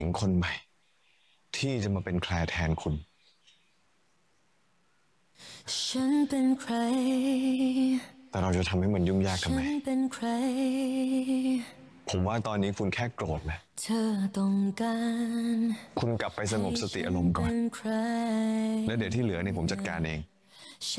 หญิงคนใหม่ที่จะมาเป็นแคลร์แทนคุณฉันเป็นใครแต่เราจะทำให้มันยุ่งยากทำไมฉันเป็นใครผมว่าตอนนี้คุณแค่โกรธแหละเธอต้องการคุณกลับไปสงบสติอารมณ์ก่อนให้ฉันเป็นใครแล้วเดี๋ยวที่เหลือเนี่ยผมจัดการเอง